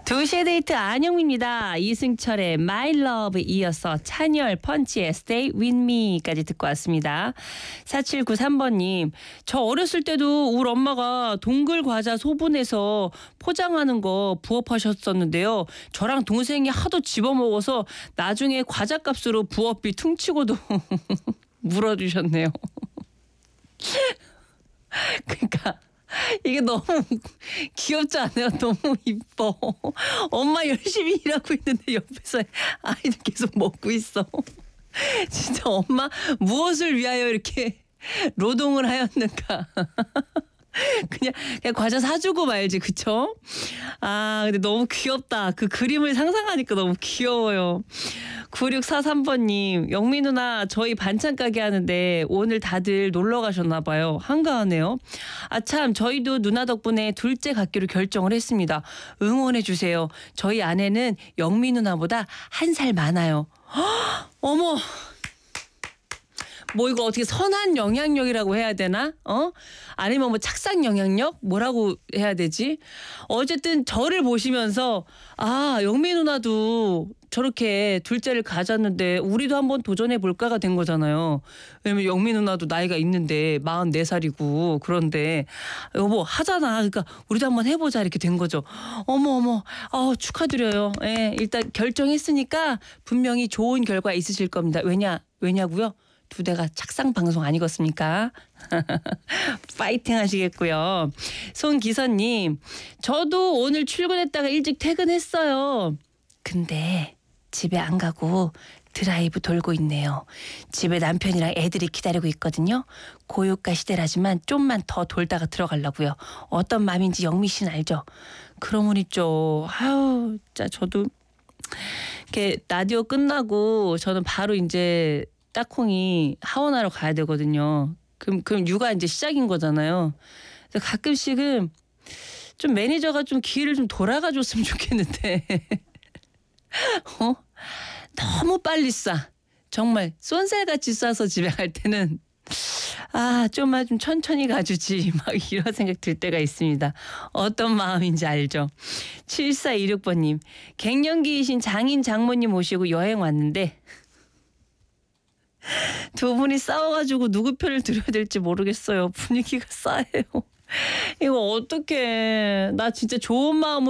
2시의 데이트 안영미입니다. 이승철의 My Love 이어서 찬열 펀치의 Stay With Me까지 듣고 왔습니다. 4793번님, 저 어렸을 때도 우리 엄마가 동글 과자 소분해서 포장하는 거 부업하셨었는데요. 저랑 동생이 하도 집어먹어서 나중에 과자값으로 부업비 퉁치고도 물어주셨네요. 그러니까 이게 너무 귀엽지 않아요? 너무 이뻐. 엄마 열심히 일하고 있는데 옆에서 아이들 계속 먹고 있어. 진짜 엄마 무엇을 위하여 이렇게 노동을 하였는가. 그냥 과자 사주고 말지, 그쵸? 아, 근데 너무 귀엽다. 그 그림을 상상하니까 너무 귀여워요. 9643번님, 영미 누나 저희 반찬 가게 하는데 오늘 다들 놀러 가셨나 봐요. 한가하네요. 아참, 저희도 누나 덕분에 둘째 갖기로 결정을 했습니다. 응원해 주세요. 저희 아내는 영미 누나보다 1살 많아요. 헉, 어머. 뭐 이거 어떻게 선한 영향력이라고 해야 되나? 아니면 뭐 착상 영향력? 뭐라고 해야 되지? 어쨌든 저를 보시면서 아, 영미 누나도 저렇게 둘째를 가졌는데 우리도 한번 도전해 볼까가 된 거잖아요. 왜냐면 영미 누나도 나이가 있는데 44살이고 그런데 여보 하잖아. 그러니까 우리도 한번 해보자 이렇게 된 거죠. 어머 축하드려요. 예, 일단 결정했으니까 분명히 좋은 결과 있으실 겁니다. 왜냐고요? 2대가 착상 방송 아니겠습니까? 파이팅 하시겠고요. 손기선님, 저도 오늘 출근했다가 일찍 퇴근했어요. 근데 집에 안 가고 드라이브 돌고 있네요. 집에 남편이랑 애들이 기다리고 있거든요. 고유가 시대라지만 좀만 더 돌다가 들어가려고요. 어떤 마음인지 영미 씨는 알죠? 그러면 있죠. 아유, 진짜 저도 이렇게 라디오 끝나고 저는 바로 이제 딱콩이 하원하러 가야 되거든요. 그럼 육아 이제 시작인 거잖아요. 그래서 가끔씩은 좀 매니저가 좀 기회를 좀 돌아가 줬으면 좋겠는데 너무 빨리 싸. 정말 쏜살같이 싸서 집에 갈 때는 아, 좀만 좀 천천히 가주지 막 이런 생각 들 때가 있습니다. 어떤 마음인지 알죠? 7426번님, 갱년기이신 장인 장모님 모시고 여행 왔는데 두 분이 싸워가지고 누구 편을 들어야 될지 모르겠어요. 분위기가 싸해요. 이거 어떡해. 나 진짜 좋은 마음으로